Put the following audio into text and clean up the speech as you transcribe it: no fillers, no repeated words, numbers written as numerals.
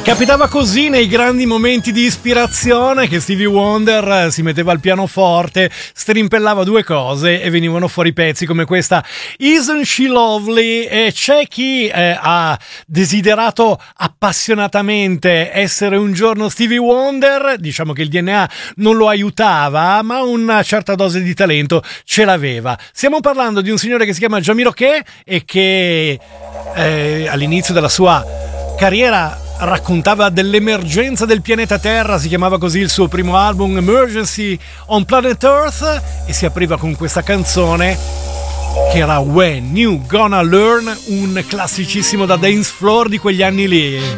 Capitava così nei grandi momenti di ispirazione che Stevie Wonder si metteva al pianoforte, strimpellava due cose e venivano fuori pezzi come questa Isn't She Lovely? E c'è chi ha desiderato appassionatamente essere un giorno Stevie Wonder, diciamo che il DNA non lo aiutava, ma una certa dose di talento ce l'aveva. Stiamo parlando di un signore che si chiama Jamiroquai e che all'inizio della sua carriera raccontava dell'emergenza del pianeta Terra, si chiamava così il suo primo album, Emergency on Planet Earth, e si apriva con questa canzone che era When You Gonna Learn, un classicissimo da dance floor di quegli anni lì.